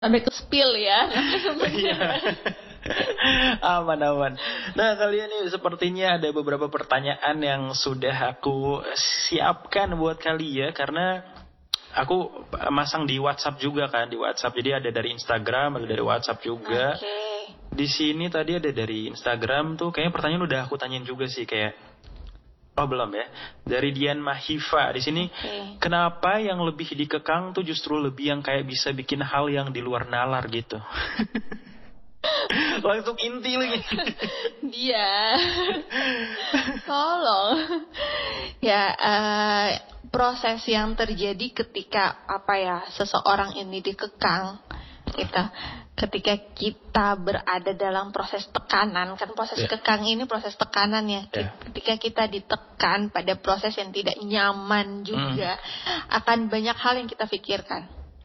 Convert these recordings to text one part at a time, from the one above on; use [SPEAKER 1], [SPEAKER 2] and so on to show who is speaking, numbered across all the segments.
[SPEAKER 1] Sampai ke spill ya.
[SPEAKER 2] Iya. Aman. Nah, kalian nih sepertinya ada beberapa pertanyaan yang sudah aku siapkan buat kalian karena aku masang di WhatsApp juga kan, di WhatsApp. Jadi ada dari Instagram, ada dari WhatsApp juga.
[SPEAKER 1] Oke.
[SPEAKER 2] Di sini tadi ada dari Instagram tuh kayaknya pertanyaan udah aku tanyain juga sih kayak oh belum ya. Dari Dian Mahifa di sini, kenapa yang lebih dikekang tuh justru lebih yang kayak bisa bikin hal yang di luar nalar gitu. Langsung inti lagi.
[SPEAKER 1] Dia. Tolong. Ya, proses yang terjadi ketika seseorang ini dikekang, ketika kita berada dalam proses tekanan, kan proses kekang ini proses tekanan ya. Ketika kita ditekan pada proses yang tidak nyaman juga, akan banyak hal yang kita pikirkan.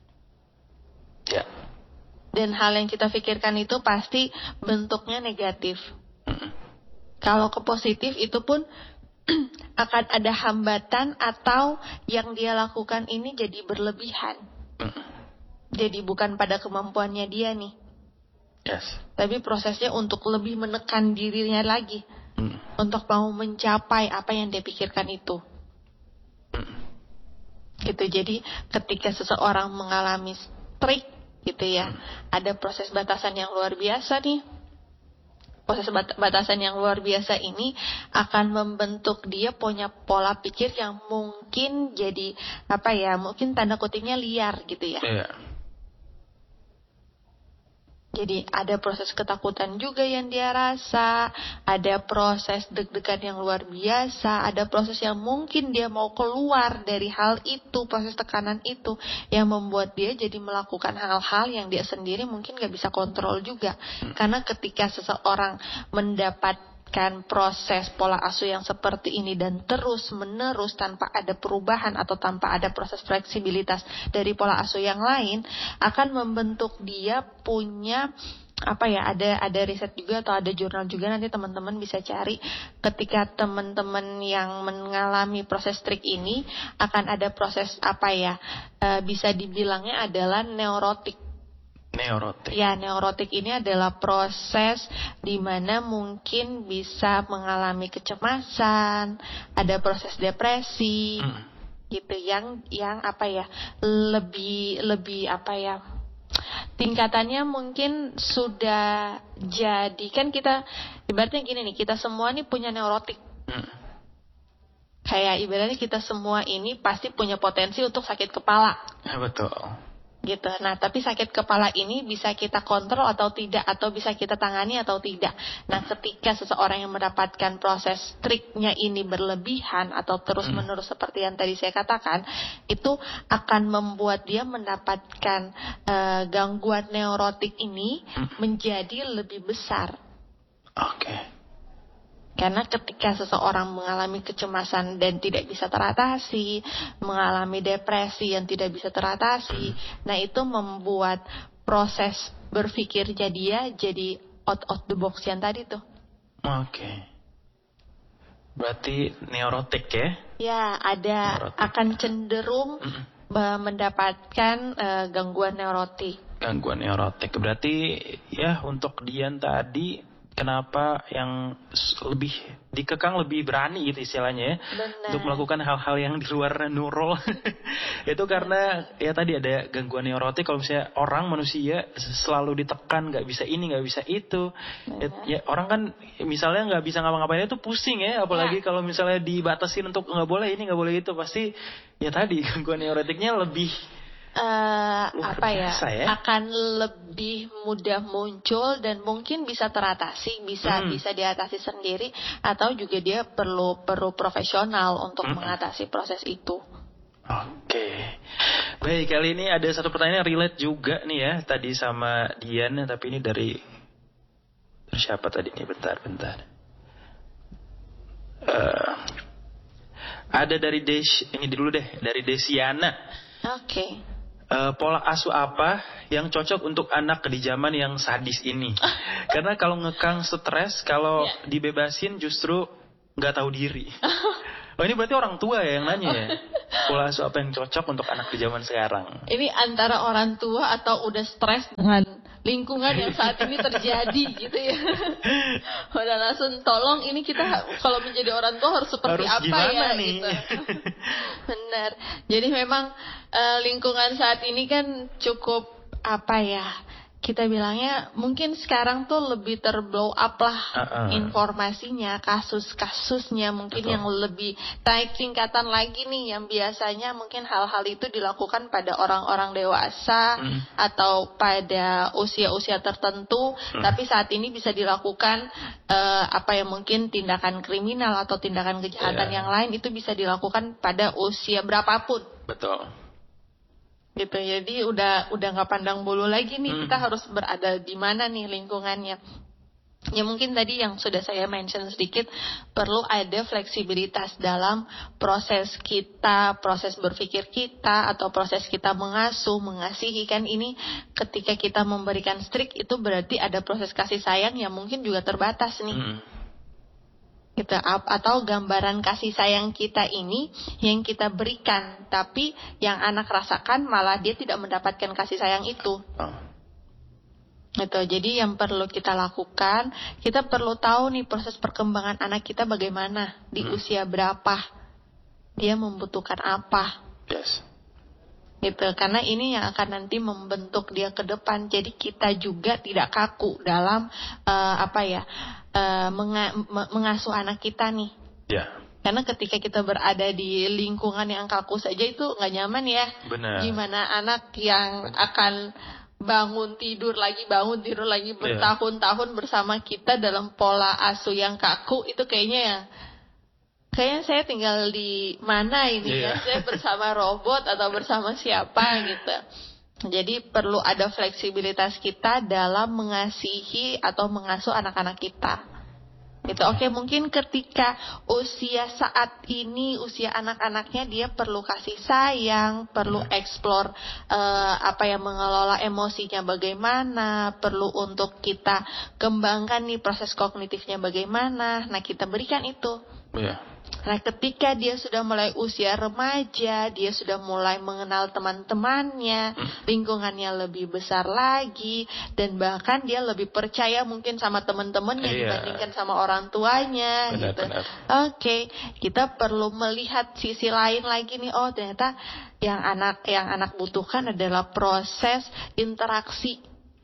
[SPEAKER 1] Dan hal yang kita pikirkan itu pasti bentuknya negatif. Kalau ke positif itu pun akan ada hambatan atau yang dia lakukan ini jadi berlebihan. Jadi bukan pada kemampuannya dia nih. Tapi prosesnya untuk lebih menekan dirinya lagi. Untuk mau mencapai apa yang dia pikirkan itu. Gitu. Jadi ketika seseorang mengalami trik gitu ya, ada proses batasan yang luar biasa nih. Proses batasan yang luar biasa ini akan membentuk dia punya pola pikir yang mungkin jadi mungkin tanda kutipnya liar gitu ya. Jadi ada proses ketakutan juga yang dia rasa, ada proses deg-degan yang luar biasa, ada proses yang mungkin dia mau keluar dari hal itu, proses tekanan itu, yang membuat dia jadi melakukan hal-hal yang dia sendiri mungkin gak bisa kontrol juga. Karena ketika seseorang mendapatkan proses pola asuh yang seperti ini dan terus menerus tanpa ada perubahan atau tanpa ada proses fleksibilitas dari pola asuh yang lain, akan membentuk dia punya ada riset juga atau ada jurnal juga, nanti teman-teman bisa cari. Ketika teman-teman yang mengalami proses trik ini akan ada proses bisa dibilangnya adalah neurotik. Ya, neurotik ini adalah proses di mana mungkin bisa mengalami kecemasan, ada proses depresi, gitu yang lebih tingkatannya mungkin sudah jadi, kan kita ibaratnya gini nih, kita semua nih punya neurotik. Kayak ibaratnya kita semua ini pasti punya potensi untuk sakit kepala.
[SPEAKER 2] Betul.
[SPEAKER 1] Gitu. Nah, tapi sakit kepala ini bisa kita kontrol atau tidak, atau bisa kita tangani atau tidak. Nah, ketika seseorang yang mendapatkan proses triknya ini berlebihan atau terus-menerus seperti yang tadi saya katakan, itu akan membuat dia mendapatkan gangguan neurotik ini menjadi lebih besar. Karena ketika seseorang mengalami kecemasan dan tidak bisa teratasi, mengalami depresi yang tidak bisa teratasi, nah itu membuat proses berpikirnya dia jadi out of the box yang tadi tuh.
[SPEAKER 2] Berarti neurotik ya?
[SPEAKER 1] Ya, ada neurotik. Akan cenderung mendapatkan gangguan neurotik.
[SPEAKER 2] Gangguan neurotik. Berarti ya untuk Dian tadi, kenapa yang lebih dikekang, lebih berani gitu istilahnya ya.
[SPEAKER 1] Benar.
[SPEAKER 2] Untuk melakukan hal-hal yang di luar normal. Itu karena ya tadi ada gangguan neurotik. Kalau misalnya manusia selalu ditekan, gak bisa ini, gak bisa itu. Ya, orang kan misalnya gak bisa ngapa-ngapain itu pusing ya. Apalagi kalau misalnya dibatasin untuk gak boleh ini, gak boleh itu. Pasti ya tadi gangguan neurotiknya lebih
[SPEAKER 1] akan lebih mudah muncul dan mungkin bisa teratasi, bisa diatasi sendiri, atau juga dia perlu profesional untuk mengatasi proses itu.
[SPEAKER 2] Baik, kali ini ada satu pertanyaan relate juga nih ya, tadi sama Dian, tapi ini dari siapa tadi nih? Bentar. Ada dari dari Desiana. Pola asuh apa yang cocok untuk anak di zaman yang sadis ini? Karena kalau ngekang stres, kalau dibebasin justru nggak tahu diri. Ini berarti orang tua ya yang nanya ya? pola asuh apa yang cocok untuk anak di zaman sekarang?
[SPEAKER 1] Ini antara orang tua atau udah stres dengan lingkungan yang saat ini terjadi gitu ya. Udah langsung tolong ini kita kalau menjadi orang tua harus seperti
[SPEAKER 2] Harus
[SPEAKER 1] apa ya
[SPEAKER 2] nih?
[SPEAKER 1] gitu. Benar. Jadi memang lingkungan saat ini kan cukup apa ya? Kita bilangnya mungkin sekarang tuh lebih terblow up lah informasinya, kasus-kasusnya mungkin
[SPEAKER 2] Betul.
[SPEAKER 1] yang lebih naik tingkatan lagi nih, yang biasanya mungkin hal-hal itu dilakukan pada orang-orang dewasa atau pada usia-usia tertentu, tapi saat ini bisa dilakukan apa ya, mungkin tindakan kriminal atau tindakan kejahatan yang lain itu bisa dilakukan pada usia berapapun.
[SPEAKER 2] Betul.
[SPEAKER 1] Gitu, jadi udah nggak pandang bulu lagi nih, kita harus berada di mana nih lingkungannya. Ya mungkin tadi yang sudah saya mention sedikit, perlu ada fleksibilitas dalam proses kita, proses berpikir kita, atau proses kita mengasuh, mengasihi. Kan ini ketika kita memberikan strict itu berarti ada proses kasih sayang yang mungkin juga terbatas nih. Gitu, atau gambaran kasih sayang kita ini yang kita berikan, tapi yang anak rasakan malah dia tidak mendapatkan kasih sayang itu. Gitu. Jadi yang perlu kita lakukan, kita perlu tahu nih proses perkembangan anak kita bagaimana, di usia berapa, dia membutuhkan apa.
[SPEAKER 2] Yes.
[SPEAKER 1] Gitu, karena ini yang akan nanti membentuk dia ke depan. Jadi kita juga tidak kaku dalam mengasuh anak kita nih.
[SPEAKER 2] Ya.
[SPEAKER 1] Karena ketika kita berada di lingkungan yang kaku saja itu nggak nyaman ya.
[SPEAKER 2] Benar.
[SPEAKER 1] Gimana anak yang akan bangun tidur lagi bertahun-tahun bersama kita dalam pola asuh yang kaku, itu kayaknya saya tinggal di mana ini ya, saya bersama robot atau bersama siapa gitu. Jadi perlu ada fleksibilitas kita dalam mengasihi atau mengasuh anak-anak kita. Gitu. Oke, mungkin ketika usia saat ini, usia anak-anaknya dia perlu kasih sayang, perlu explore mengelola emosinya bagaimana, perlu untuk kita kembangkan nih proses kognitifnya bagaimana. Nah, kita berikan itu. Nah, ketika dia sudah mulai usia remaja, dia sudah mulai mengenal teman-temannya, lingkungannya lebih besar lagi, dan bahkan dia lebih percaya mungkin sama teman-temannya dibandingkan sama orang tuanya. Gitu. Oke, kita perlu melihat sisi lain lagi nih. Oh, ternyata yang anak butuhkan adalah proses interaksi.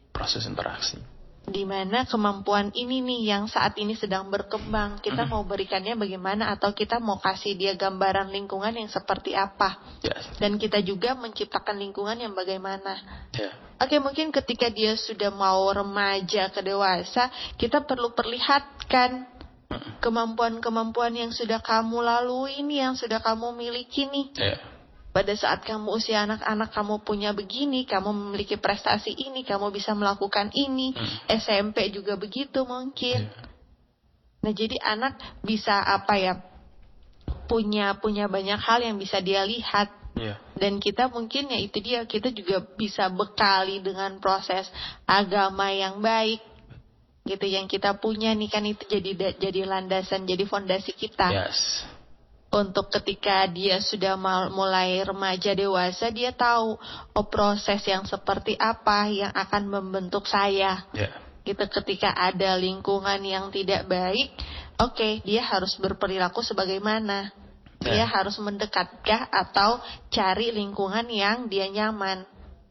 [SPEAKER 1] Di mana kemampuan ini nih yang saat ini sedang berkembang, kita mau berikannya bagaimana, atau kita mau kasih dia gambaran lingkungan yang seperti apa. Dan kita juga menciptakan lingkungan yang bagaimana. Oke, mungkin ketika dia sudah mau remaja ke dewasa, kita perlu perlihatkan kemampuan-kemampuan yang sudah kamu lalui nih, yang sudah kamu miliki nih. Pada saat kamu usia anak-anak, kamu punya begini, kamu memiliki prestasi ini, kamu bisa melakukan ini. SMP juga begitu mungkin. Nah, jadi anak bisa punya banyak hal yang bisa dia lihat. Dan kita mungkin ya itu dia, kita juga bisa bekali dengan proses agama yang baik. Gitu, yang kita punya nih kan, itu jadi landasan, jadi fondasi kita. Untuk ketika dia sudah mulai remaja dewasa, dia tahu proses yang seperti apa yang akan membentuk saya. Gitu, ketika ada lingkungan yang tidak baik, dia harus berperilaku sebagaimana. Dia harus mendekatkah atau cari lingkungan yang dia nyaman.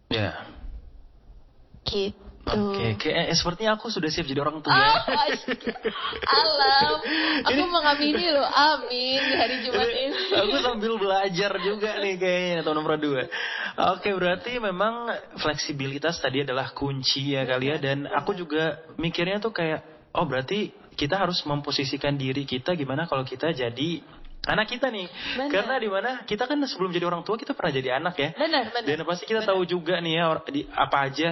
[SPEAKER 1] Gitu.
[SPEAKER 2] Sepertinya aku sudah siap jadi orang tua.
[SPEAKER 1] Alam, aku mengamini loh, amin di hari Jumat ini.
[SPEAKER 2] Aku sambil belajar juga nih kayaknya tahun nomor 2. Oke, berarti memang fleksibilitas tadi adalah kunci ya kali ya. Dan aku juga mikirnya tuh kayak, berarti kita harus memposisikan diri kita gimana kalau kita jadi anak kita nih. Karena dimana kita kan sebelum jadi orang tua kita pernah jadi anak ya. Dan pasti kita tahu juga nih ya apa aja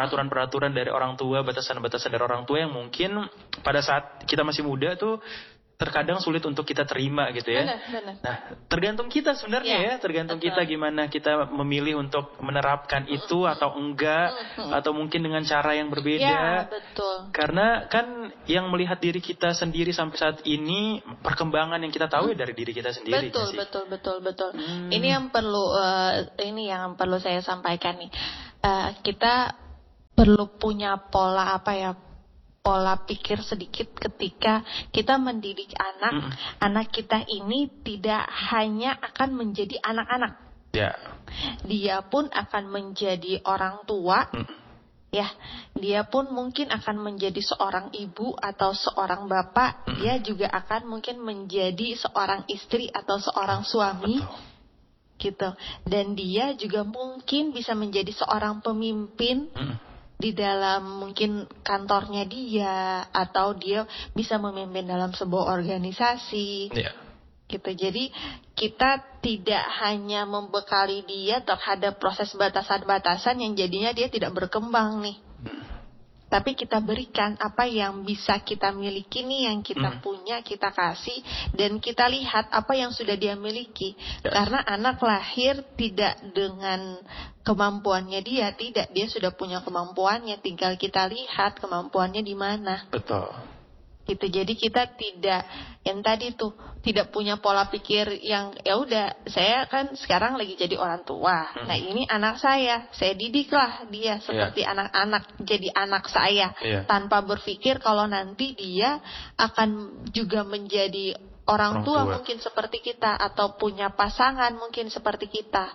[SPEAKER 2] peraturan-peraturan dari orang tua, batasan-batasan dari orang tua yang mungkin pada saat kita masih muda tuh terkadang sulit untuk kita terima gitu ya.
[SPEAKER 1] Benar.
[SPEAKER 2] Nah, tergantung kita sebenarnya ya, tergantung
[SPEAKER 1] betul.
[SPEAKER 2] kita gimana kita memilih untuk menerapkan itu atau enggak, atau mungkin dengan cara yang berbeda.
[SPEAKER 1] Ya, betul.
[SPEAKER 2] Karena kan yang melihat diri kita sendiri sampai saat ini, perkembangan yang kita tahu ya dari diri kita sendiri.
[SPEAKER 1] Betul. Ini yang perlu saya sampaikan nih. Kita perlu punya pola pikir sedikit ketika kita mendidik anak kita ini tidak hanya akan menjadi anak-anak.
[SPEAKER 2] Ya.
[SPEAKER 1] Dia pun akan menjadi orang tua. Ya, dia pun mungkin akan menjadi seorang ibu atau seorang bapak. Dia juga akan mungkin menjadi seorang istri atau seorang suami. Gitu. Dan dia juga mungkin bisa menjadi seorang pemimpin di dalam mungkin kantornya dia, atau dia bisa memimpin dalam sebuah organisasi. Gitu. Jadi kita tidak hanya membekali dia terhadap proses batasan-batasan yang jadinya dia tidak berkembang nih. Tapi kita berikan apa yang bisa kita miliki nih, yang kita punya, kita kasih, dan kita lihat apa yang sudah dia miliki. Karena anak lahir tidak dengan kemampuannya dia sudah punya kemampuannya, tinggal kita lihat kemampuannya di mana.
[SPEAKER 2] Betul.
[SPEAKER 1] Gitu. Jadi kita tidak yang tadi tuh tidak punya pola pikir yang ya udah, saya kan sekarang lagi jadi orang tua. Nah, ini anak saya didiklah dia seperti anak-anak, jadi anak saya, tanpa berpikir kalau nanti dia akan juga menjadi orang tua mungkin seperti kita, atau punya pasangan mungkin seperti kita.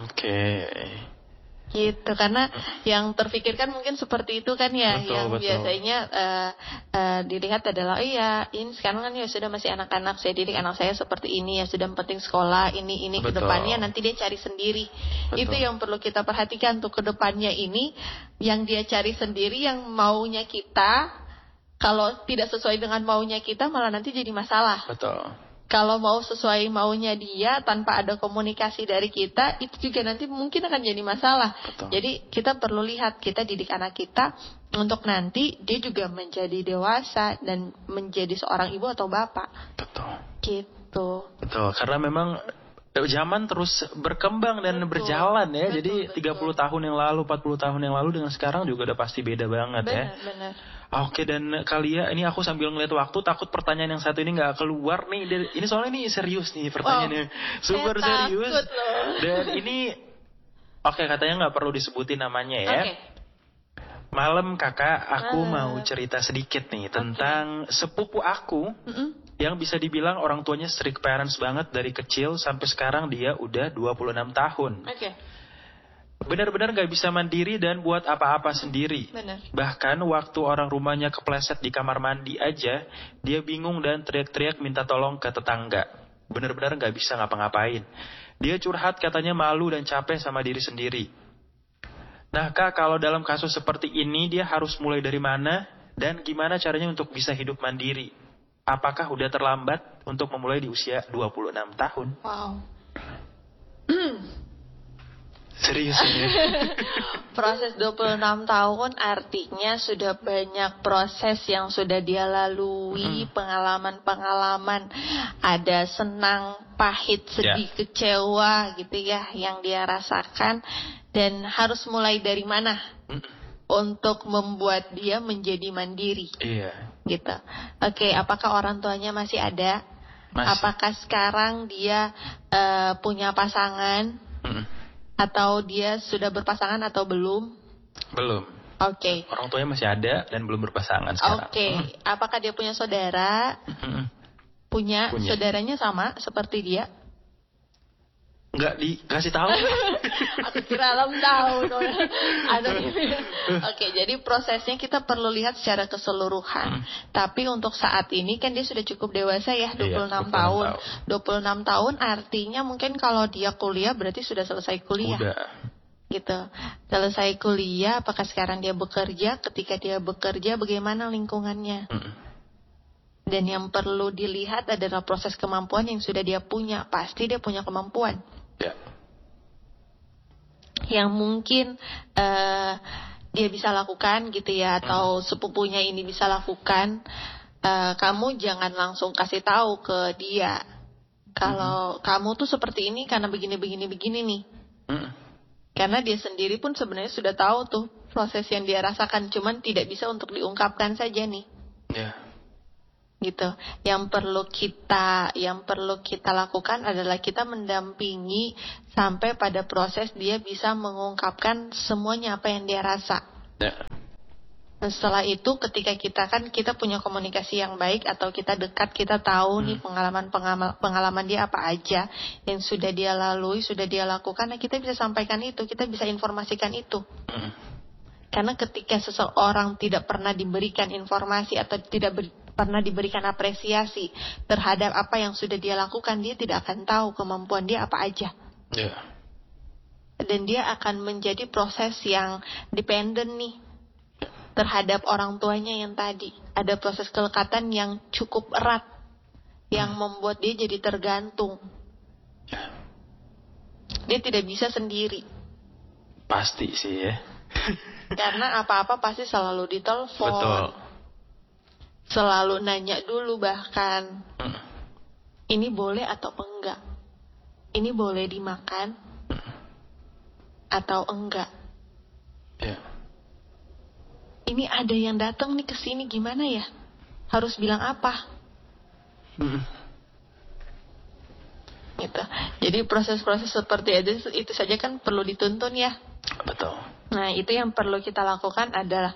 [SPEAKER 1] Gitu, karena yang terfikirkan mungkin seperti itu kan ya. Betul. Biasanya dilihat adalah ini sekarang kan ya sudah masih anak-anak, saya didik anak saya seperti ini ya, sudah penting sekolah ini kedepannya nanti dia cari sendiri. Itu yang perlu kita perhatikan tuh, kedepannya ini yang dia cari sendiri, yang maunya kita, kalau tidak sesuai dengan maunya kita malah nanti jadi masalah. Kalau mau sesuai maunya dia tanpa ada komunikasi dari kita, itu juga nanti mungkin akan jadi masalah. Jadi kita perlu lihat, kita didik anak kita untuk nanti dia juga menjadi dewasa dan menjadi seorang ibu atau bapak. Gitu.
[SPEAKER 2] Betul, karena memang zaman terus berkembang dan berjalan ya. Jadi 30 tahun yang lalu, 40 tahun yang lalu dengan sekarang juga udah pasti beda banget ya.
[SPEAKER 1] Benar.
[SPEAKER 2] Oke, dan kali ya, ini aku sambil ngeliat waktu, takut pertanyaan yang satu ini nggak keluar nih. Ini soalnya ini serius nih pertanyaannya, super serius. Dan ini, katanya nggak perlu disebutin namanya ya. Malam kakak, aku mau cerita sedikit nih tentang sepupu aku yang bisa dibilang orang tuanya strict parents banget dari kecil sampai sekarang dia udah 26 tahun. Benar-benar gak bisa mandiri dan buat apa-apa sendiri. Bahkan waktu orang rumahnya kepleset di kamar mandi aja, dia bingung dan teriak-teriak minta tolong ke tetangga. Benar-benar gak bisa ngapa-ngapain. Dia curhat katanya malu dan capek sama diri sendiri. Nah kak, kalau dalam kasus seperti ini dia harus mulai dari mana dan gimana caranya untuk bisa hidup mandiri? Apakah udah terlambat untuk memulai di usia 26 tahun? Serius ini.
[SPEAKER 1] Proses 26 tahun artinya sudah banyak proses yang sudah dia lalui, pengalaman-pengalaman, ada senang, pahit, sedih, kecewa gitu ya yang dia rasakan, dan harus mulai dari mana untuk membuat dia menjadi mandiri. Gitu. Apakah orang tuanya masih ada? Apakah sekarang dia punya pasangan? Atau dia sudah berpasangan atau belum?
[SPEAKER 2] Belum. Orang tuanya masih ada dan belum berpasangan sekarang.
[SPEAKER 1] Apakah dia punya saudara? Punya. Saudaranya sama seperti dia?
[SPEAKER 2] Nggak dikasih tahu.
[SPEAKER 1] Aku kira alam tahu. Jadi prosesnya kita perlu lihat secara keseluruhan. Tapi untuk saat ini kan dia sudah cukup dewasa ya, 26 tahun. 26 tahun artinya mungkin kalau dia kuliah berarti sudah selesai kuliah. Gitu. Selesai kuliah, apakah sekarang dia bekerja? Ketika dia bekerja, bagaimana lingkungannya? Dan yang perlu dilihat adalah proses kemampuan yang sudah dia punya. Pasti dia punya kemampuan. Yang mungkin dia bisa lakukan gitu ya, atau sepupunya ini bisa lakukan. kamu jangan langsung kasih tahu ke dia kalau kamu tuh seperti ini karena begini nih. Karena dia sendiri pun sebenarnya sudah tahu tuh proses yang dia rasakan, cuman tidak bisa untuk diungkapkan saja nih. Gitu. Yang perlu kita lakukan adalah kita mendampingi sampai pada proses dia bisa mengungkapkan semuanya apa yang dia rasa. Dan setelah itu ketika kita punya komunikasi yang baik atau kita dekat, kita tahu nih pengalaman dia apa aja yang sudah dia lalui, sudah dia lakukan, nah kita bisa sampaikan itu, kita bisa informasikan itu. Karena ketika seseorang tidak pernah diberikan informasi atau tidak pernah diberikan apresiasi terhadap apa yang sudah dia lakukan, dia tidak akan tahu kemampuan dia apa aja. Dan dia akan menjadi proses yang dependen nih terhadap orang tuanya yang tadi. Ada proses kelekatan yang cukup erat yang membuat dia jadi tergantung. Dia tidak bisa sendiri.
[SPEAKER 2] Pasti sih ya.
[SPEAKER 1] Karena apa-apa pasti selalu ditelepon.
[SPEAKER 2] Betul.
[SPEAKER 1] Selalu nanya dulu bahkan. Ini boleh atau enggak? Ini boleh dimakan atau enggak? Ini ada yang datang nih ke sini, gimana ya? Harus bilang apa? Gitu. Jadi proses-proses seperti itu saja kan perlu dituntun ya.
[SPEAKER 2] Betul.
[SPEAKER 1] Nah, itu yang perlu kita lakukan adalah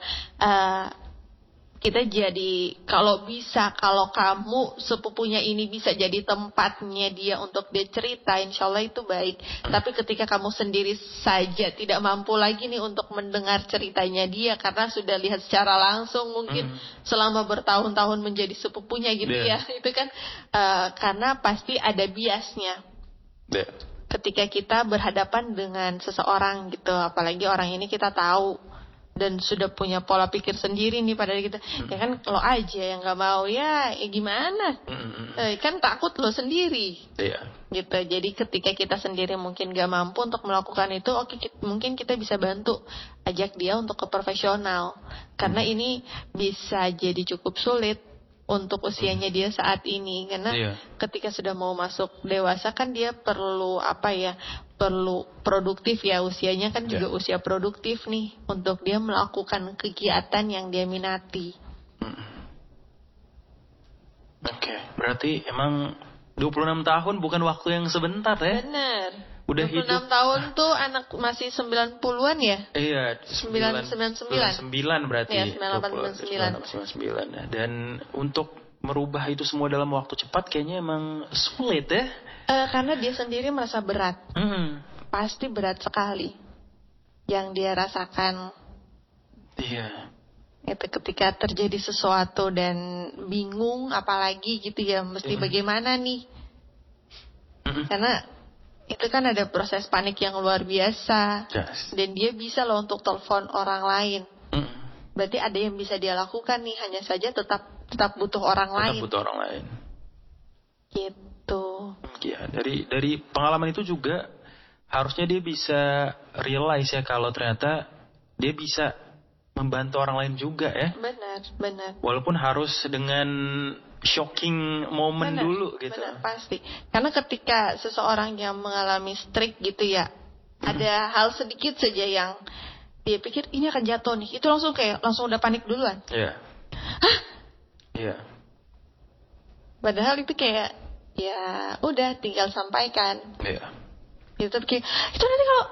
[SPEAKER 1] kita jadi, kalau kamu sepupunya ini bisa jadi tempatnya dia untuk dia cerita, insya Allah itu baik. Tapi ketika kamu sendiri saja tidak mampu lagi nih untuk mendengar ceritanya dia karena sudah lihat secara langsung mungkin selama bertahun-tahun menjadi sepupunya gitu ya, itu kan karena pasti ada biasnya. Ketika kita berhadapan dengan seseorang gitu, apalagi orang ini kita tahu dan sudah punya pola pikir sendiri nih pada kita, ya kan lo aja yang nggak mau ya gimana, kan takut lo sendiri, gitu. Jadi ketika kita sendiri mungkin nggak mampu untuk melakukan itu, oke, mungkin kita bisa bantu ajak dia untuk ke profesional, karena ini bisa jadi cukup sulit untuk usianya dia saat ini, karena ketika sudah mau masuk dewasa kan dia perlu perlu produktif ya, usianya kan juga usia produktif nih untuk dia melakukan kegiatan yang dia minati.
[SPEAKER 2] Oke, berarti emang 26 tahun bukan waktu yang sebentar ya?
[SPEAKER 1] Benar.
[SPEAKER 2] Udah
[SPEAKER 1] 26
[SPEAKER 2] hidup.
[SPEAKER 1] tahun tuh anak masih 90-an ya?
[SPEAKER 2] Iya,
[SPEAKER 1] 99
[SPEAKER 2] berarti.
[SPEAKER 1] Iya, 98
[SPEAKER 2] 99. Dan untuk merubah itu semua dalam waktu cepat kayaknya emang sulit ya?
[SPEAKER 1] Karena dia sendiri merasa berat. Pasti berat sekali yang dia rasakan. Itu ketika terjadi sesuatu dan bingung apalagi gitu ya, mesti bagaimana nih? Karena itu kan ada proses panik yang luar biasa. Dan dia bisa loh untuk telepon orang lain. Berarti ada yang bisa dia lakukan nih, hanya saja tetap butuh orang lain.
[SPEAKER 2] Tetap butuh orang lain.
[SPEAKER 1] Gitu.
[SPEAKER 2] Ya, dari pengalaman itu juga harusnya dia bisa realize ya kalau ternyata dia bisa membantu orang lain juga ya.
[SPEAKER 1] Benar.
[SPEAKER 2] Walaupun harus dengan shocking moment dulu gitu.
[SPEAKER 1] Benar, pasti. Karena ketika seseorang yang mengalami stroke gitu ya, ada hal sedikit saja yang dia pikir ini akan jatuh nih, itu langsung udah panik duluan. Hah? Padahal itu kayak ya udah tinggal sampaikan. Gitu kayak itu nanti kalau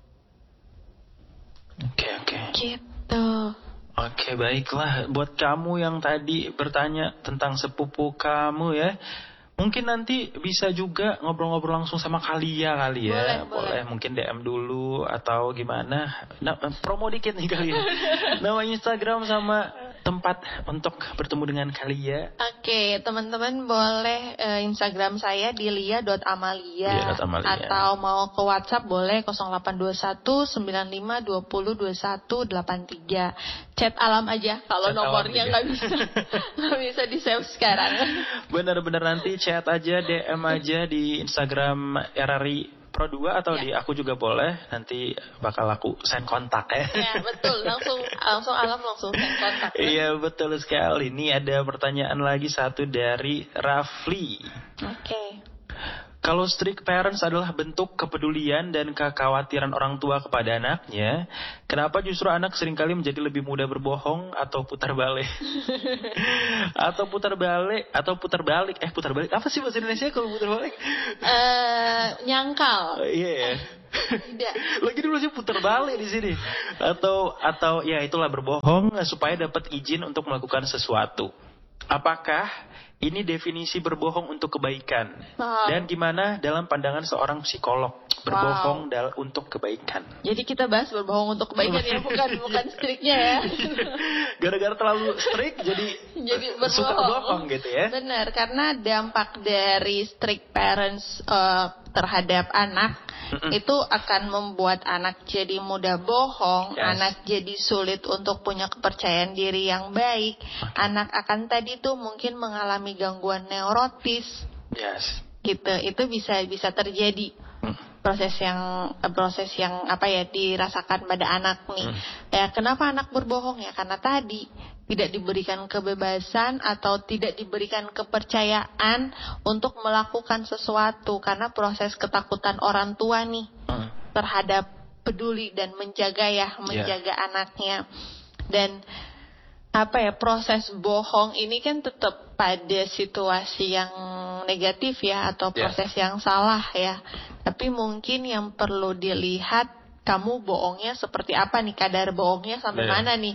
[SPEAKER 1] gitu.
[SPEAKER 2] Oke, baiklah. Buat kamu yang tadi bertanya tentang sepupu kamu ya, mungkin nanti bisa juga ngobrol-ngobrol langsung sama Kalia kali ya. Boleh. Mungkin DM dulu atau gimana. Nah, promo dikit nih Kalia. Nama Instagram sama tempat untuk bertemu dengan Kalia.
[SPEAKER 1] Oke, teman-teman boleh Instagram saya di lia.amalia. Atau mau ke WhatsApp boleh 0821 95 20 21 83. Chat alam aja kalau nomornya nggak bisa di save sekarang.
[SPEAKER 2] Benar-benar nanti chat aja, DM aja di Instagram RRI Pro 2 atau di aku juga boleh. Nanti bakal aku send kontak ya.
[SPEAKER 1] Ya betul, langsung Alam langsung send kontak.
[SPEAKER 2] Iya betul sekali. Ini ada pertanyaan lagi satu dari Rafli.
[SPEAKER 1] Oke.
[SPEAKER 2] Kalau strict parents adalah bentuk kepedulian dan kekhawatiran orang tua kepada anaknya, kenapa justru anak seringkali menjadi lebih mudah berbohong atau putar balik? Putar balik. Putar balik. Apa sih bahasa Indonesia kalau putar balik?
[SPEAKER 1] Nyangkal.
[SPEAKER 2] Iya.
[SPEAKER 1] Tidak.
[SPEAKER 2] Lagi dulu sih putar balik di sini. Atau ya itulah berbohong supaya dapat izin untuk melakukan sesuatu. Apakah ini definisi berbohong untuk kebaikan? Dan gimana dalam pandangan seorang psikolog berbohong untuk kebaikan?
[SPEAKER 1] Jadi kita bahas berbohong untuk kebaikan ya, bukan striknya ya.
[SPEAKER 2] Gara-gara terlalu strict jadi suka berbohong gitu ya.
[SPEAKER 1] Benar, karena dampak dari strict parents terhadap anak itu akan membuat anak jadi mudah bohong, anak jadi sulit untuk punya kepercayaan diri yang baik, anak akan tadi tuh mungkin mengalami gangguan neurotis, gitu. Itu bisa terjadi proses yang dirasakan pada anak nih. Ya kenapa anak berbohong ya? Karena tadi tidak diberikan kebebasan atau tidak diberikan kepercayaan untuk melakukan sesuatu karena proses ketakutan orang tua nih terhadap peduli dan menjaga anaknya. Dan proses bohong ini kan tetap pada situasi yang negatif ya, atau proses yang salah ya. Tapi mungkin yang perlu dilihat, kamu bohongnya seperti apa nih, kadar bohongnya sampai mana nih.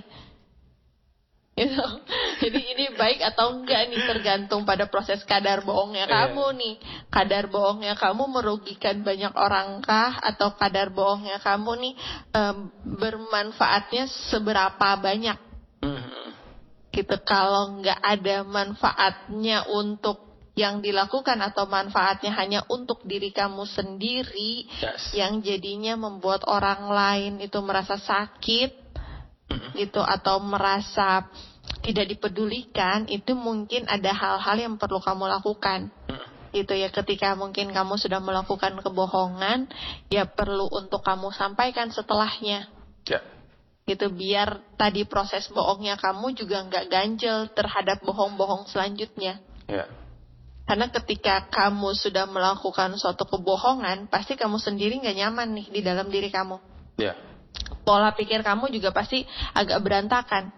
[SPEAKER 1] Jadi ini baik atau enggak nih tergantung pada proses kadar bohongnya kamu nih. Kadar bohongnya kamu merugikan banyak orang kah, atau kadar bohongnya kamu nih bermanfaatnya seberapa banyak? Gitu. Kalau enggak ada manfaatnya untuk yang dilakukan atau manfaatnya hanya untuk diri kamu sendiri, yang jadinya membuat orang lain itu merasa sakit gitu, atau merasa tidak dipedulikan, itu mungkin ada hal-hal yang perlu kamu lakukan gitu ya. Ketika mungkin kamu sudah melakukan kebohongan, ya perlu untuk kamu sampaikan setelahnya gitu, biar tadi proses bohongnya kamu juga nggak ganjel terhadap bohong-bohong selanjutnya. Karena ketika kamu sudah melakukan suatu kebohongan, pasti kamu sendiri nggak nyaman nih di dalam diri kamu. Pola pikir kamu juga pasti agak berantakan.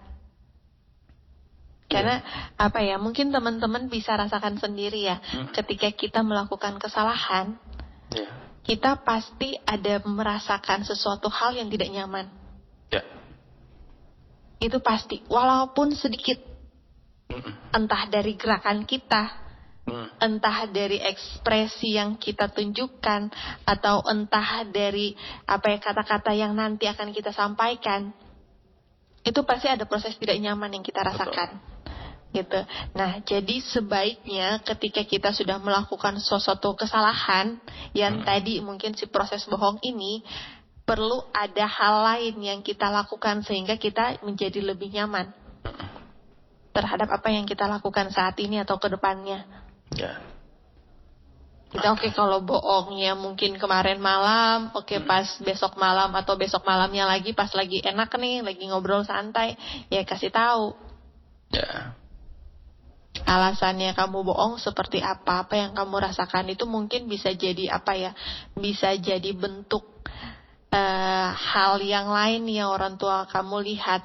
[SPEAKER 1] Karena mungkin teman-teman bisa rasakan sendiri ya, ketika kita melakukan kesalahan, kita pasti ada merasakan sesuatu hal yang tidak nyaman. Itu pasti, walaupun sedikit. Entah dari gerakan kita, entah dari ekspresi yang kita tunjukkan, atau entah dari kata-kata yang nanti akan kita sampaikan. Itu pasti ada proses tidak nyaman yang kita rasakan. Gitu. Nah, jadi sebaiknya ketika kita sudah melakukan sesuatu kesalahan yang tadi mungkin si proses bohong ini, perlu ada hal lain yang kita lakukan sehingga kita menjadi lebih nyaman terhadap apa yang kita lakukan saat ini atau ke depannya. Kita kalau bohongnya mungkin kemarin malam, pas besok malam atau besok malamnya lagi pas lagi enak nih, lagi ngobrol santai, ya kasih tahu. Alasannya kamu bohong seperti apa yang kamu rasakan, itu mungkin bisa jadi bisa jadi bentuk hal yang lain yang orang tua kamu lihat.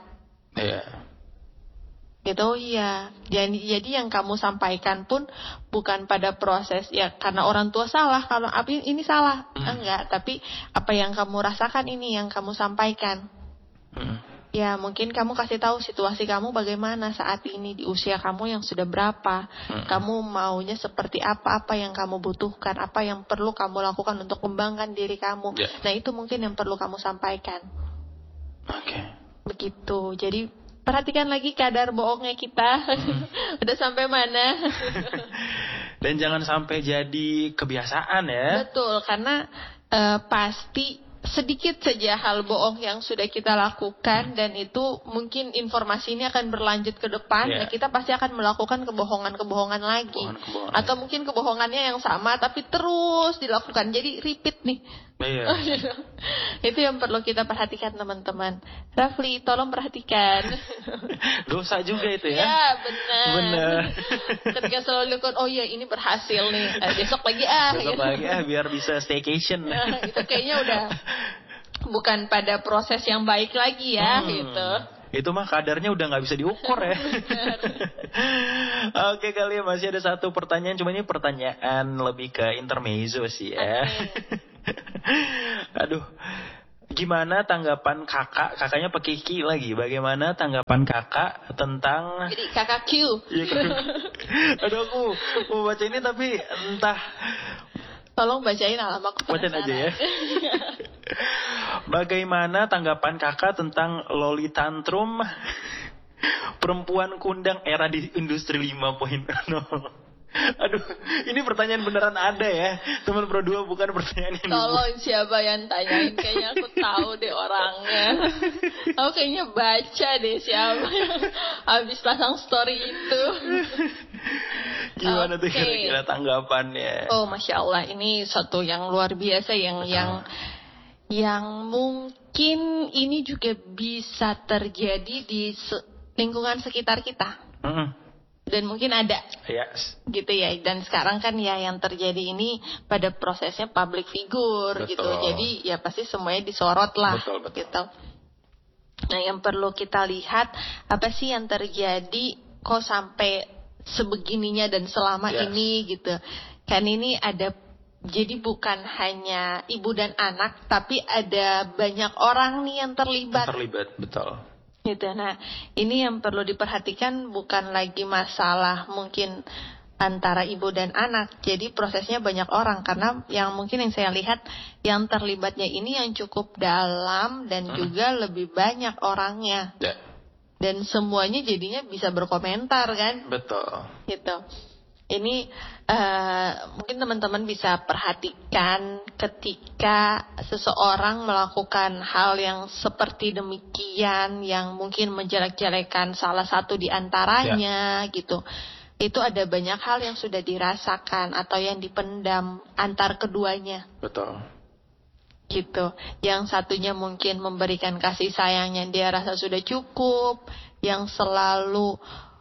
[SPEAKER 1] Gitu ya. Jadi yang kamu sampaikan pun bukan pada proses karena orang tua salah, kalau ini salah. Enggak, tapi apa yang kamu rasakan ini yang kamu sampaikan. Ya mungkin kamu kasih tahu situasi kamu bagaimana saat ini di usia kamu yang sudah berapa. Kamu maunya seperti apa yang kamu butuhkan, apa yang perlu kamu lakukan untuk kembangkan diri kamu. Nah itu mungkin yang perlu kamu sampaikan. Begitu. Jadi perhatikan lagi kadar bohongnya kita. Udah sampai mana? Dan
[SPEAKER 2] jangan sampai jadi kebiasaan ya.
[SPEAKER 1] Betul, karena pasti sedikit saja hal bohong yang sudah kita lakukan dan itu mungkin informasi ini akan berlanjut ke depan, ya kita pasti akan melakukan kebohongan-kebohongan lagi. Atau mungkin kebohongannya yang sama tapi terus dilakukan, jadi repeat nih.
[SPEAKER 2] Iya.
[SPEAKER 1] Itu yang perlu kita perhatikan teman-teman. Rafli, tolong perhatikan.
[SPEAKER 2] Dosa juga itu ya.
[SPEAKER 1] Ya benar. Ketika selalu dilakukan, oh iya ini berhasil nih, besok lagi
[SPEAKER 2] biar bisa staycation.
[SPEAKER 1] Itu kayaknya udah bukan pada proses yang baik lagi ya gitu.
[SPEAKER 2] Itu mah kadarnya udah nggak bisa diukur ya. Oke, kali masih ada satu pertanyaan, cuma ini pertanyaan lebih ke intermezzo sih ya. Aduh, gimana tanggapan kakaknya pakai Ki lagi? Bagaimana tanggapan kakak tentang?
[SPEAKER 1] Jadi kakak Q.
[SPEAKER 2] Aduh, aku mau baca ini tapi entah.
[SPEAKER 1] Tolong bacain alamak.
[SPEAKER 2] Bacain aja ya. Bagaimana tanggapan kakak tentang loli tantrum perempuan kundang era di industri 5.0? Aduh, ini pertanyaan beneran ada ya, teman Pro 2, bukan pertanyaan yang
[SPEAKER 1] tolong siapa yang tanyain, kayaknya aku tahu deh orangnya. Aku kayaknya baca deh siapa yang habis pasang story itu.
[SPEAKER 2] Gimana tuh kira-kira tanggapannya?
[SPEAKER 1] Oh, Masya Allah, ini satu yang luar biasa yang mungkin ini juga bisa terjadi di lingkungan sekitar kita. Dan mungkin ada, gitu ya. Dan sekarang kan ya yang terjadi ini pada prosesnya public figure, gitu. Jadi ya pasti semuanya disorot lah, gitu. Nah, yang perlu kita lihat apa sih yang terjadi kok sampai sebegininya dan selama ini, gitu. Kan ini ada, jadi bukan hanya ibu dan anak, tapi ada banyak orang nih yang terlibat.
[SPEAKER 2] Betul.
[SPEAKER 1] Gitu. Nah, ini yang perlu diperhatikan bukan lagi masalah mungkin antara ibu dan anak. Jadi prosesnya banyak orang, karena yang mungkin yang saya lihat yang terlibatnya ini yang cukup dalam dan juga lebih banyak orangnya. Dan semuanya jadinya bisa berkomentar kan?
[SPEAKER 2] Betul.
[SPEAKER 1] Gitu. Ini mungkin teman-teman bisa perhatikan ketika seseorang melakukan hal yang seperti demikian, yang mungkin menjelek-jelekan salah satu di antaranya, gitu. Itu ada banyak hal yang sudah dirasakan atau yang dipendam antar keduanya.
[SPEAKER 2] Betul.
[SPEAKER 1] Gitu. Yang satunya mungkin memberikan kasih sayang yang dia rasa sudah cukup, yang selalu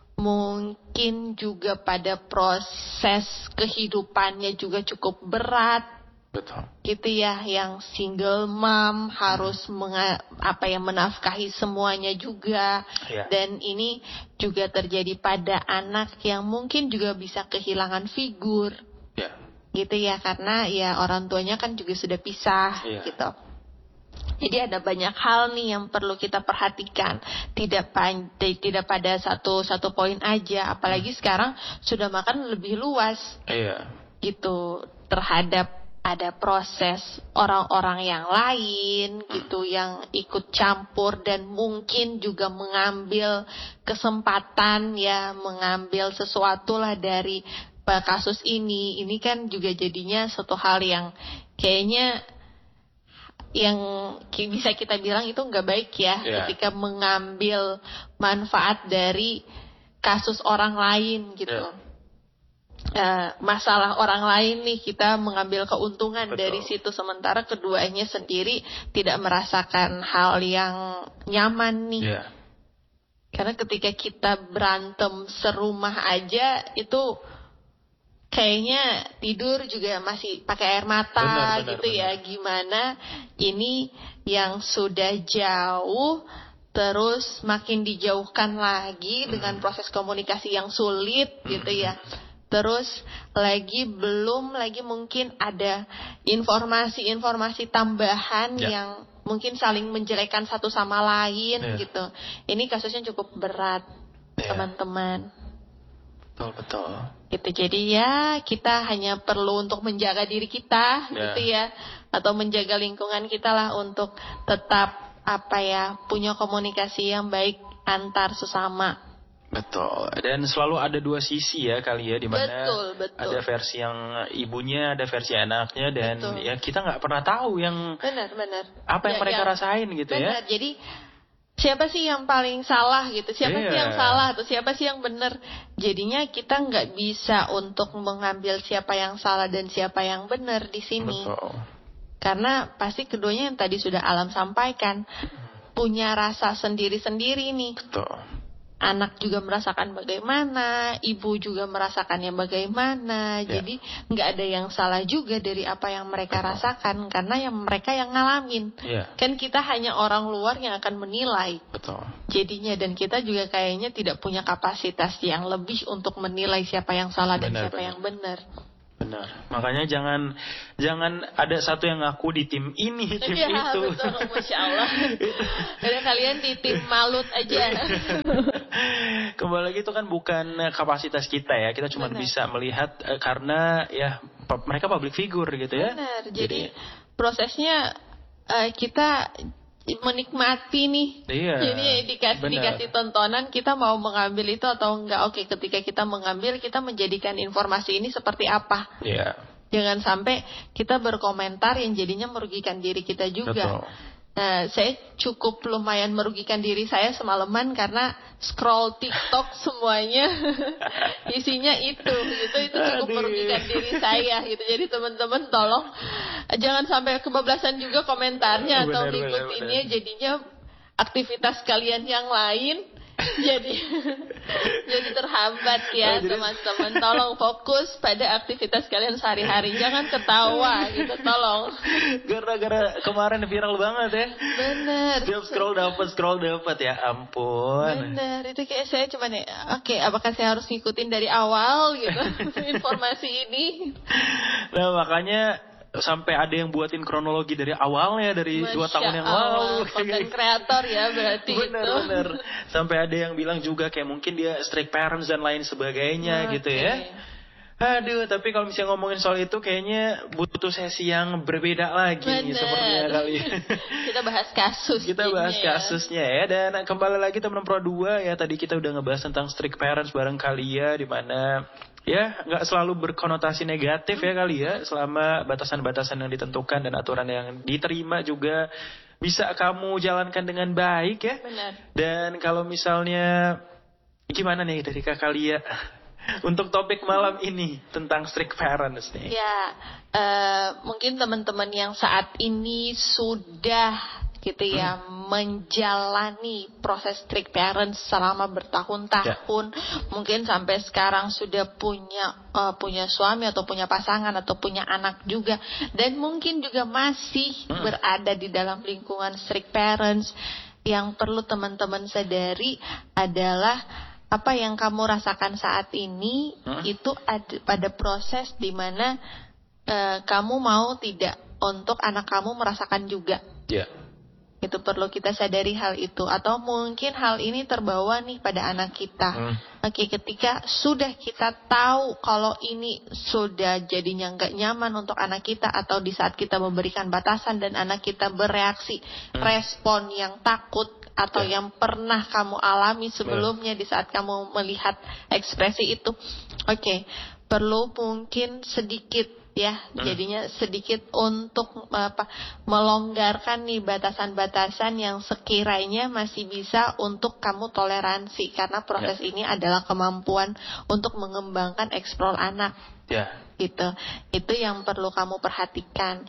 [SPEAKER 1] mungkin juga pada proses kehidupannya juga cukup berat.
[SPEAKER 2] Betul.
[SPEAKER 1] Gitu ya, yang single mom harus menafkahi semuanya juga. Dan ini juga terjadi pada anak yang mungkin juga bisa kehilangan figur. Gitu ya, karena ya orang tuanya kan juga sudah pisah, gitu. Jadi ada banyak hal nih yang perlu kita perhatikan. Tidak pada satu poin aja. Apalagi sekarang sudah makan lebih luas. Gitu. Terhadap ada proses orang-orang yang lain gitu yang ikut campur dan mungkin juga mengambil kesempatan ya, mengambil sesuatu lah dari kasus ini. Ini kan juga jadinya satu hal yang kayaknya yang bisa kita bilang itu nggak baik ya, ketika mengambil manfaat dari kasus orang lain gitu. Masalah orang lain nih, kita mengambil keuntungan dari situ, sementara keduanya sendiri tidak merasakan hal yang nyaman nih. Karena ketika kita berantem serumah aja itu kayaknya tidur juga masih pakai air mata, benar. Ya. Gimana ini yang sudah jauh terus makin dijauhkan lagi dengan proses komunikasi yang sulit gitu ya. Terus belum lagi mungkin ada informasi tambahan yang mungkin saling menjelekkan satu sama lain gitu. Ini kasusnya cukup berat, teman-teman.
[SPEAKER 2] Betul.
[SPEAKER 1] Gitu. Jadi ya kita hanya perlu untuk menjaga diri kita gitu ya, atau menjaga lingkungan kita lah untuk tetap punya komunikasi yang baik antar sesama.
[SPEAKER 2] Betul. Dan selalu ada dua sisi ya kali ya, di mana
[SPEAKER 1] Betul.
[SPEAKER 2] ada versi yang ibunya, ada versi anaknya, dan
[SPEAKER 1] Betul.
[SPEAKER 2] ya kita nggak pernah tahu yang
[SPEAKER 1] Benar.
[SPEAKER 2] apa yang mereka rasain gitu ya.
[SPEAKER 1] Benar. Jadi siapa sih yang paling salah gitu? Siapa sih yang salah atau siapa sih yang benar? Jadinya kita nggak bisa untuk mengambil siapa yang salah dan siapa yang benar di sini.
[SPEAKER 2] Betul.
[SPEAKER 1] Karena pasti keduanya yang tadi sudah Alam sampaikan punya rasa sendiri-sendiri nih.
[SPEAKER 2] Betul.
[SPEAKER 1] Anak juga merasakan bagaimana, ibu juga merasakannya bagaimana. Jadi nggak ada yang salah juga dari apa yang mereka rasakan, karena yang mereka yang ngalamin. Kan kita hanya orang luar yang akan menilai.
[SPEAKER 2] Betul.
[SPEAKER 1] Jadinya, dan kita juga kayaknya tidak punya kapasitas yang lebih untuk menilai siapa yang salah dan siapa yang benar.
[SPEAKER 2] Benar. Makanya jangan ada satu yang ngaku di tim ini, tim itu.
[SPEAKER 1] Betul, Masya Allah. Ada kalian di tim malut aja.
[SPEAKER 2] Kembali lagi itu kan bukan kapasitas kita ya. Kita cuma bisa melihat karena ya mereka public figure gitu ya.
[SPEAKER 1] Benar. Jadi prosesnya kita menikmati nih. Jadi dikasih tontonan, kita mau mengambil itu atau enggak. Oke, ketika kita mengambil, kita menjadikan informasi ini seperti apa. Jangan sampai kita berkomentar yang jadinya merugikan diri kita juga. Nah, saya cukup lumayan merugikan diri saya semalaman karena scroll TikTok semuanya isinya itu cukup merugikan diri saya gitu. Jadi teman-teman tolong jangan sampai kebablasan juga komentarnya atau ngikutinnya, jadinya aktivitas kalian yang lain jadi terhambat ya teman-teman. Tolong fokus pada aktivitas kalian sehari-hari, jangan ketawa gitu, tolong.
[SPEAKER 2] Gara-gara kemarin viral banget ya.
[SPEAKER 1] Bener.
[SPEAKER 2] Tiap scroll dapat ya ampun.
[SPEAKER 1] Bener, itu kayak saya cuma nih, oke, apakah saya harus ngikutin dari awal gitu informasi ini.
[SPEAKER 2] Nah makanya sampai ada yang buatin kronologi dari awalnya, dari 2 tahun yang lalu.
[SPEAKER 1] Konten kreator ya berarti.
[SPEAKER 2] Bener. Sampai ada yang bilang juga kayak mungkin dia strict parents dan lain sebagainya gitu ya. Aduh, tapi kalau misalnya ngomongin soal itu kayaknya butuh sesi yang berbeda lagi nih sepertinya kali.
[SPEAKER 1] Kita bahas kasus.
[SPEAKER 2] Kita bahas kasusnya ya. Dan kembali lagi teman-teman Pro 2 ya, tadi kita udah ngebahas tentang strict parents barangkali ya, di mana ya nggak selalu berkonotasi negatif ya kali ya, selama batasan-batasan yang ditentukan dan aturan yang diterima juga bisa kamu jalankan dengan baik ya.
[SPEAKER 1] Benar.
[SPEAKER 2] Dan kalau misalnya gimana nih dari Kak Lia untuk topik malam ini tentang strict parents nih?
[SPEAKER 1] Ya, mungkin teman-teman yang saat ini sudah gitu ya menjalani proses strict parents selama bertahun-tahun, mungkin sampai sekarang sudah punya suami atau punya pasangan atau punya anak juga, dan mungkin juga masih berada di dalam lingkungan strict parents. Yang perlu teman-teman sadari adalah apa yang kamu rasakan saat ini itu ada pada proses di mana kamu mau tidak untuk anak kamu merasakan juga. Itu perlu kita sadari hal itu. Atau mungkin hal ini terbawa nih pada anak kita. Oke, ketika sudah kita tahu kalau ini sudah jadinya nggak nyaman untuk anak kita, atau di saat kita memberikan batasan dan anak kita bereaksi respon yang takut atau yang pernah kamu alami sebelumnya di saat kamu melihat ekspresi itu. Oke, perlu mungkin sedikit ya, jadinya sedikit untuk melonggarkan nih batasan-batasan yang sekiranya masih bisa untuk kamu toleransi, karena proses ini adalah kemampuan untuk mengembangkan eksplor anak. Gitu. Itu yang perlu kamu perhatikan.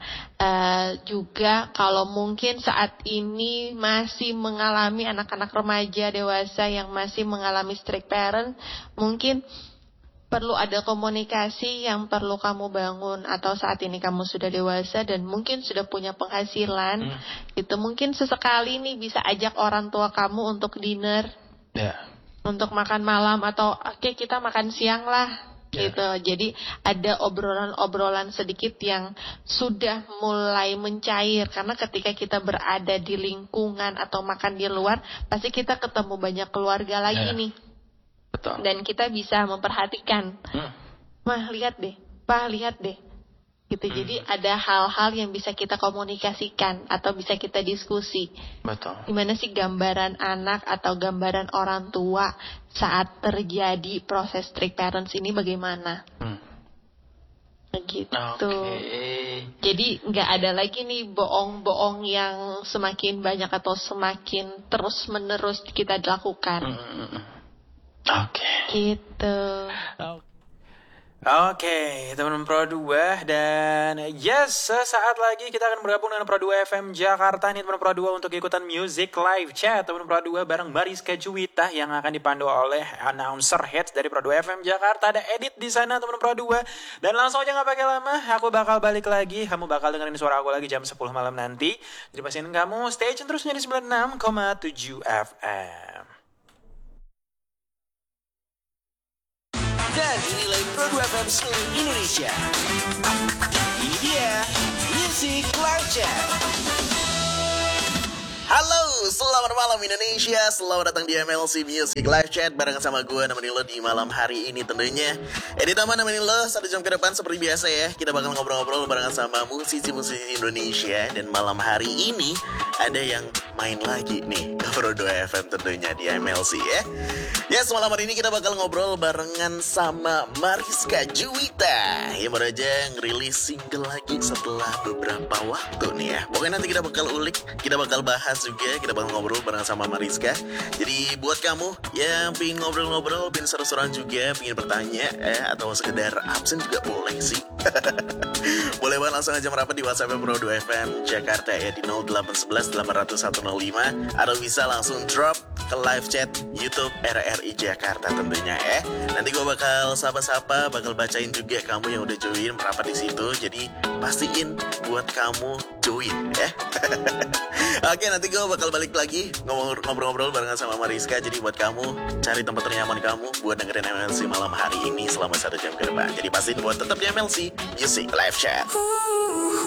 [SPEAKER 1] Juga kalau mungkin saat ini masih mengalami anak-anak remaja dewasa yang masih mengalami strict parent, mungkin perlu ada komunikasi yang perlu kamu bangun. Atau saat ini kamu sudah dewasa dan mungkin sudah punya penghasilan, itu mungkin sesekali nih bisa ajak orang tua kamu untuk dinner, untuk makan malam, atau oke, kita makan siang lah gitu. Jadi ada obrolan-obrolan sedikit yang sudah mulai mencair, karena ketika kita berada di lingkungan atau makan di luar, pasti kita ketemu banyak keluarga lagi nih. Dan kita bisa memperhatikan, Mah lihat deh, Pak lihat deh, gitu. Jadi ada hal-hal yang bisa kita komunikasikan atau bisa kita diskusi.
[SPEAKER 2] Betul.
[SPEAKER 1] Gimana sih gambaran anak atau gambaran orang tua saat terjadi proses strict parents ini bagaimana? Begitu. Jadi nggak ada lagi nih bohong-bohong yang semakin banyak atau semakin terus-menerus kita lakukan. Gitu.
[SPEAKER 2] Oke, teman-teman Pro 2, dan yes, sesaat lagi kita akan bergabung dengan Pro 2 FM Jakarta nih teman Pro 2 untuk ikutan music live chat teman Pro 2 bareng Mariska Juwita yang akan dipandu oleh announcer heads dari Pro 2 FM Jakarta. Ada Edit di sana teman Pro 2. Dan langsung aja nggak pakai lama, aku bakal balik lagi. Kamu bakal dengerin suara aku lagi jam 10 malam nanti. Jadi pastiin kamu stay tune terusnya di 96,7 FM.
[SPEAKER 3] Dan dinilai Pro 2 FM seluruh Indonesia. Ini dia Music Live Chat. Halo, selamat malam Indonesia. Selamat datang di MLC Music Live Chat bareng sama gue nemenin lo di malam hari ini tentunya. Edit Tama nemenin lo 1 jam ke depan seperti biasa ya. Kita bakal ngobrol-ngobrol barengan sama musisi-musisi Indonesia. Dan malam hari ini ada yang main lagi nih ke Pro 2 FM tentunya di MLC ya. Ya, semalam hari ini kita bakal ngobrol barengan sama Mariska Juwita yang baru aja ngerilis single lagi setelah beberapa waktu nih ya. Pokoknya nanti kita bakal ulik, kita bakal bahas juga, kita bakal ngobrol bareng sama Mariska. Jadi buat kamu yang pengen ngobrol-ngobrol, pengen seru-seruan juga, pengen bertanya atau sekedar absen juga boleh sih. Boleh banget langsung aja merapat di WhatsApp Pro 2 FM Jakarta ya di 0811 800 105 atau bisa langsung drop ke live chat YouTube RRI Jakarta tentunya ya. Nanti gue bakal sapa-sapa, bakal bacain juga kamu yang udah join merapat di situ. Jadi pastiin buat kamu join ya. Oke, nanti gue bakal balik lagi ngobrol-ngobrol barengan sama Mariska. Jadi buat kamu cari tempat ternyaman kamu buat dengerin MLC malam hari ini selama 1 jam ke depan. Jadi pastiin buat tetap di MLC Music Live Chat.